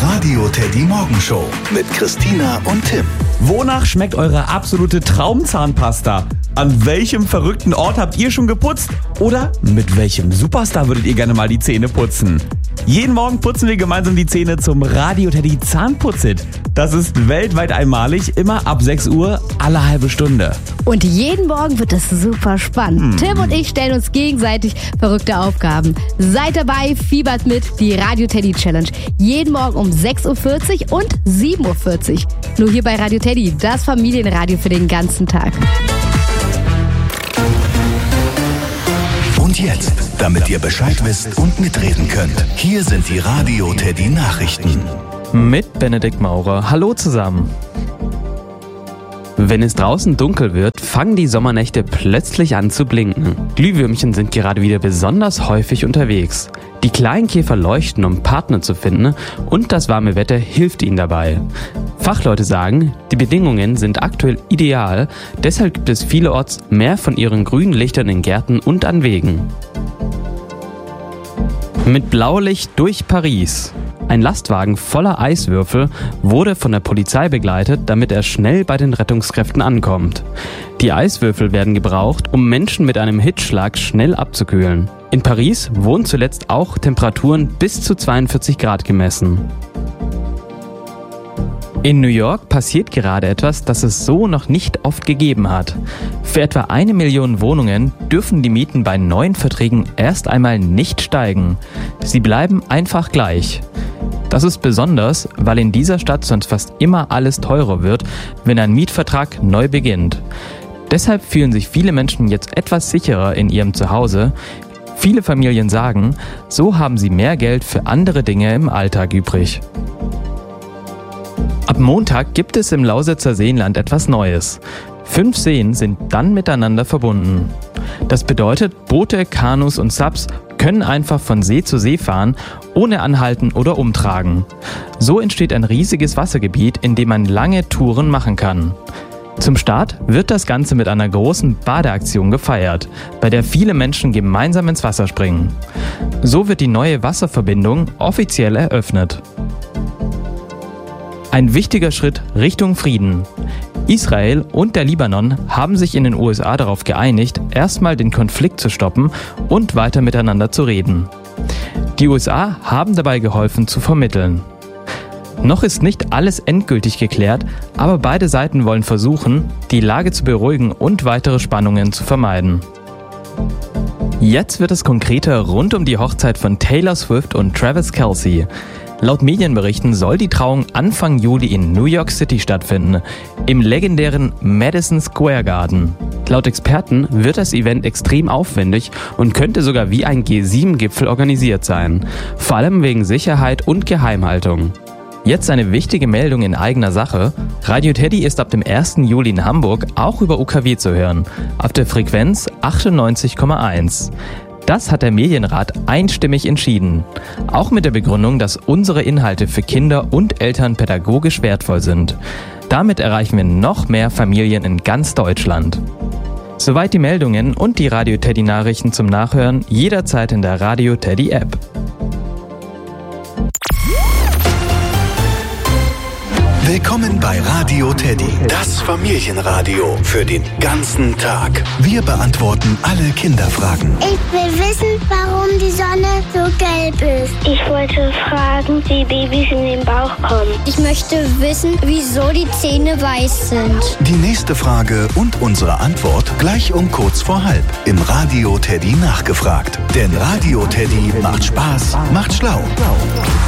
Radio Teddy Morgenshow mit Christina und Tim. Wonach schmeckt eure absolute Traumzahnpasta? An welchem verrückten Ort habt ihr schon geputzt? Oder mit welchem Superstar würdet ihr gerne mal die Zähne putzen? Jeden Morgen putzen wir gemeinsam die Zähne zum Radio Teddy Zahnputzit. Das ist weltweit einmalig, immer ab 6 Uhr, alle halbe Stunde. Und jeden Morgen wird es super spannend. Tim und ich stellen uns gegenseitig verrückte Aufgaben. Seid dabei, fiebert mit, die Radio Teddy Challenge. Jeden Morgen um 6.40 Uhr und 7.40 Uhr. Nur hier bei Radio Teddy, das Familienradio für den ganzen Tag. Und jetzt, damit ihr Bescheid wisst und mitreden könnt, hier sind die Radio Teddy Nachrichten. Mit Benedikt Maurer. Hallo zusammen. Wenn es draußen dunkel wird, fangen die Sommernächte plötzlich an zu blinken. Glühwürmchen sind gerade wieder besonders häufig unterwegs. Die Kleinkäfer leuchten, um Partner zu finden, und das warme Wetter hilft ihnen dabei. Fachleute sagen, die Bedingungen sind aktuell ideal, deshalb gibt es vielerorts mehr von ihren grünen Lichtern in Gärten und an Wegen. Mit Blaulicht durch Paris. Ein Lastwagen voller Eiswürfel wurde von der Polizei begleitet, damit er schnell bei den Rettungskräften ankommt. Die Eiswürfel werden gebraucht, um Menschen mit einem Hitzschlag schnell abzukühlen. In Paris wurden zuletzt auch Temperaturen bis zu 42 Grad gemessen. In New York passiert gerade etwas, das es so noch nicht oft gegeben hat. Für etwa 1 Million Wohnungen dürfen die Mieten bei neuen Verträgen erst einmal nicht steigen. Sie bleiben einfach gleich. Das ist besonders, weil in dieser Stadt sonst fast immer alles teurer wird, wenn ein Mietvertrag neu beginnt. Deshalb fühlen sich viele Menschen jetzt etwas sicherer in ihrem Zuhause. Viele Familien sagen, so haben sie mehr Geld für andere Dinge im Alltag übrig. Ab Montag gibt es im Lausitzer Seenland etwas Neues. 5 Seen sind dann miteinander verbunden. Das bedeutet, Boote, Kanus und Subs können einfach von See zu See fahren, ohne anhalten oder umtragen. So entsteht ein riesiges Wassergebiet, in dem man lange Touren machen kann. Zum Start wird das Ganze mit einer großen Badeaktion gefeiert, bei der viele Menschen gemeinsam ins Wasser springen. So wird die neue Wasserverbindung offiziell eröffnet. Ein wichtiger Schritt Richtung Frieden. Israel und der Libanon haben sich in den USA darauf geeinigt, erstmal den Konflikt zu stoppen und weiter miteinander zu reden. Die USA haben dabei geholfen zu vermitteln. Noch ist nicht alles endgültig geklärt, aber beide Seiten wollen versuchen, die Lage zu beruhigen und weitere Spannungen zu vermeiden. Jetzt wird es konkreter rund um die Hochzeit von Taylor Swift und Travis Kelce. Laut Medienberichten soll die Trauung Anfang Juli in New York City stattfinden, im legendären Madison Square Garden. Laut Experten wird das Event extrem aufwendig und könnte sogar wie ein G7-Gipfel organisiert sein, vor allem wegen Sicherheit und Geheimhaltung. Jetzt eine wichtige Meldung in eigener Sache. Radio Teddy ist ab dem 1. Juli in Hamburg auch über UKW zu hören, auf der Frequenz 98,1. Das hat der Medienrat einstimmig entschieden. Auch mit der Begründung, dass unsere Inhalte für Kinder und Eltern pädagogisch wertvoll sind. Damit erreichen wir noch mehr Familien in ganz Deutschland. Soweit die Meldungen und die Radio Teddy Nachrichten zum Nachhören jederzeit in der Radio Teddy App. Willkommen bei Radio Teddy, das Familienradio für den ganzen Tag. Wir beantworten alle Kinderfragen. Ich will wissen, warum die Sonne so gelb ist. Ich wollte fragen, wie Babys in den Bauch kommen. Ich möchte wissen, wieso die Zähne weiß sind. Die nächste Frage und unsere Antwort gleich um kurz vor halb im Radio Teddy nachgefragt. Denn Radio Teddy macht Spaß, macht schlau.